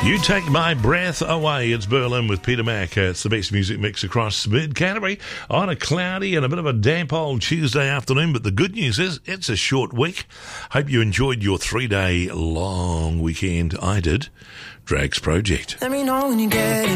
You Take My Breath Away. It's Berlin with Peter Mack. It's the best music mix across mid-Canterbury on a cloudy and a bit of a damp old Tuesday afternoon. But the good news is it's a short week. Hope you enjoyed your 3-day long weekend. I did. Drags Project. Let me know when you get it.